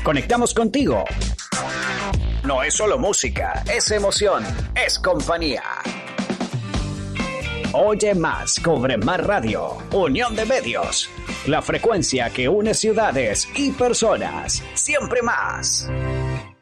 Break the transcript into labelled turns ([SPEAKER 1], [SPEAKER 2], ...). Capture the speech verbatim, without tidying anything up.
[SPEAKER 1] conectamos contigo. No es solo música, es emoción, es compañía. Oye más, cobre más radio, unión de medios, la frecuencia que une ciudades y personas, siempre más.